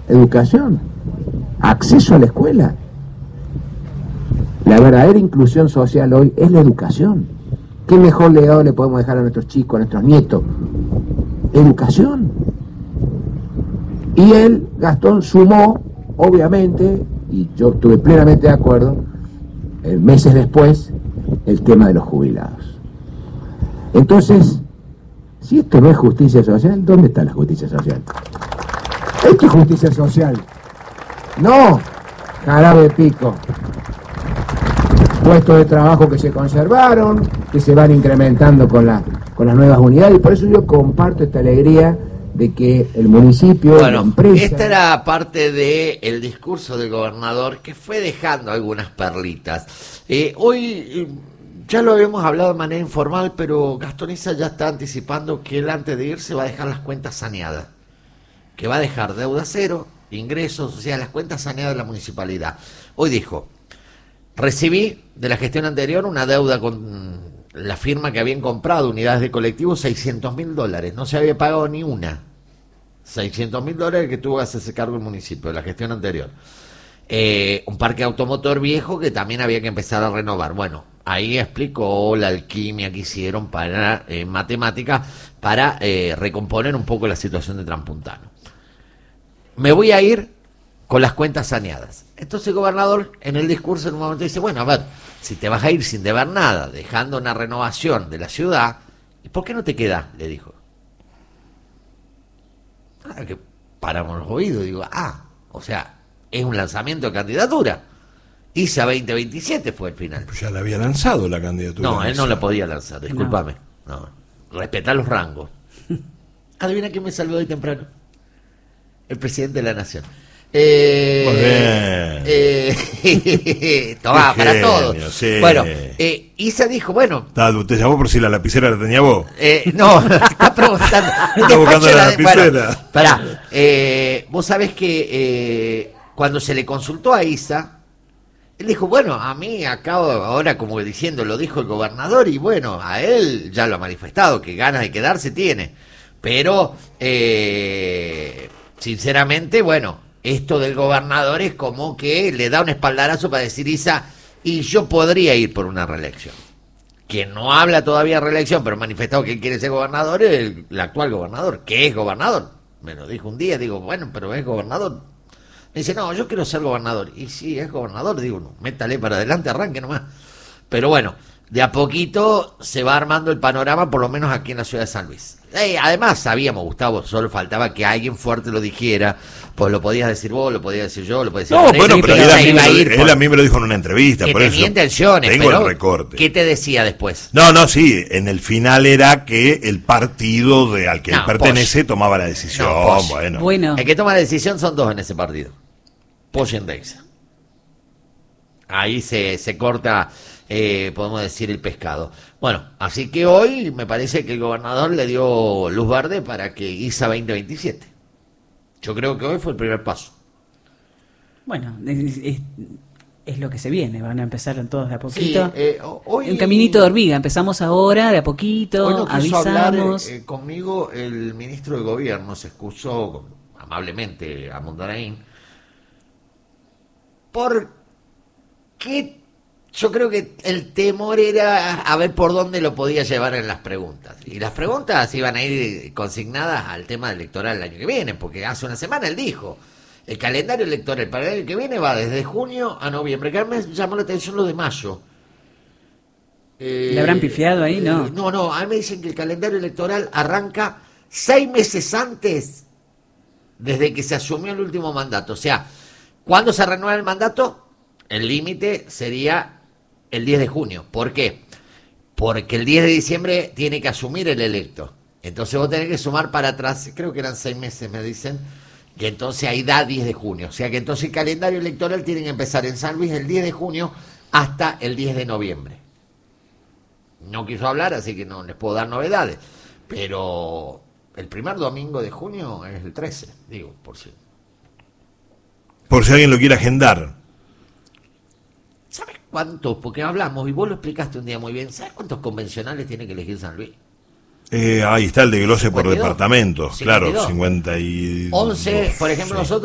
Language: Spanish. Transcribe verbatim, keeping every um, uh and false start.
educación, acceso a la escuela. La verdadera inclusión social hoy es la educación. ¿Qué mejor legado le podemos dejar a nuestros chicos, a nuestros nietos? Educación. Y él, Gastón, sumó, obviamente, y yo estuve plenamente de acuerdo, eh, meses después, el tema de los jubilados. Entonces, si esto no es justicia social, ¿dónde está la justicia social? Esto es justicia social. No, jarabe pico. Puestos de trabajo que se conservaron, que se van incrementando con, la, con las nuevas unidades, y por eso yo comparto esta alegría de que el municipio, bueno, la empresa... Esta era parte del discurso del gobernador, que fue dejando algunas perlitas. Eh, hoy, eh, ya lo habíamos hablado de manera informal, pero Gastón Issa ya está anticipando que él antes de irse va a dejar las cuentas saneadas, que va a dejar deuda cero, ingresos, o sea, las cuentas saneadas de la municipalidad. Hoy dijo, recibí de la gestión anterior una deuda con la firma que habían comprado unidades de colectivos, seiscientos mil dólares, no se había pagado ni una. seiscientos mil dólares que tuvo que hacerse cargo el municipio de la gestión anterior. Eh, un parque automotor viejo que también había que empezar a renovar. Bueno, ahí explicó la alquimia que hicieron para eh, matemática para eh, recomponer un poco la situación de Transpuntano. Me voy a ir con las cuentas saneadas. Entonces el gobernador en el discurso en un momento dice, bueno, a ver, si te vas a ir sin deber nada, dejando una renovación de la ciudad, ¿y por qué no te quedas? Le dijo. Ah, que paramos los oídos, digo, ah, o sea, es un lanzamiento de candidatura. Issa veinte veintisiete fue el final. Pues ya la había lanzado la candidatura. No, él no la podía lanzar, discúlpame. No. No. Respetar los rangos. Adivina quién me saludó hoy temprano. El presidente de la Nación. Eh, Muy bien. Eh, tomá, para genio, todos. Sí. Bueno, eh, Issa dijo, bueno. ¿Te llamó por si la lapicera la tenía vos? Eh, no, está preguntando. Está buscando la lapicera. Bueno, pará, eh, vos sabés que eh, cuando se le consultó a Issa, él dijo, bueno, a mí acabo ahora como diciendo, lo dijo el gobernador, y bueno, a él ya lo ha manifestado, que ganas de quedarse tiene. Pero, eh, sinceramente, bueno, esto del gobernador es como que le da un espaldarazo para decir Issa, y yo podría ir por una reelección. Quien no habla todavía de reelección, pero ha manifestado que él quiere ser gobernador, es el, el actual gobernador, que es gobernador. Me lo dijo un día, digo, bueno, pero es gobernador. Me dice, no, yo quiero ser gobernador. Y sí, es gobernador, digo, no, métale para adelante, arranque nomás. Pero bueno, de a poquito se va armando el panorama, por lo menos aquí en la ciudad de San Luis. Eh, además sabíamos, Gustavo, solo faltaba que alguien fuerte lo dijera, pues lo podías decir vos, lo podías decir yo, lo podías decir... No, bueno, pero él, a mí, iba a ir él por, a mí me lo dijo en una entrevista, que por tenía eso intenciones, tengo pero el recorte. ¿qué te decía después? No, no, sí, en el final era que el partido de, al que No, él pertenece Posh. tomaba la decisión, No, Posh. bueno. Bueno. El que toma la decisión son dos en ese partido, Posh y Endesa. Ahí se, se corta, eh, podemos decir, el pescado. Bueno, así que hoy me parece que el gobernador le dio luz verde para que Issa veinte veintisiete. Yo creo que hoy fue el primer paso. Bueno, es, es, es lo que se viene, van a empezar todos de a poquito. Sí, eh, hoy, un caminito de hormiga, empezamos ahora de a poquito, hoy no quiso avisamos. hablar eh, conmigo el ministro de Gobierno, se excusó amablemente a Mondaraín, porque yo creo que el temor era a ver por dónde lo podía llevar en las preguntas. Y las preguntas iban a ir consignadas al tema electoral el año que viene, porque hace una semana él dijo, el calendario electoral para el año que viene va desde junio a noviembre, que a mí me llamó la atención lo de mayo. Eh, ¿Le habrán pifiado ahí? No. Eh, no, no, a mí me dicen que el calendario electoral arranca seis meses antes desde que se asumió el último mandato. O sea, ¿cuándo se renueva el mandato? El límite sería el diez de junio. ¿Por qué? Porque el diez de diciembre tiene que asumir el electo. Entonces vos tenés que sumar para atrás, creo que eran seis meses, me dicen, que entonces ahí da diez de junio. O sea que entonces el calendario electoral tiene que empezar en San Luis el diez de junio hasta el diez de noviembre. No quiso hablar, así que no les puedo dar novedades. Pero el primer domingo de junio es el trece, digo, por si... Por si alguien lo quiere agendar. ¿Sabes cuántos? Porque hablamos, y vos lo explicaste un día muy bien, ¿sabes cuántos convencionales tiene que elegir San Luis? Eh, ahí está el de Glose por cincuenta y dos. departamentos, cincuenta y dos. claro, cincuenta y once, por ejemplo, sí. nosotros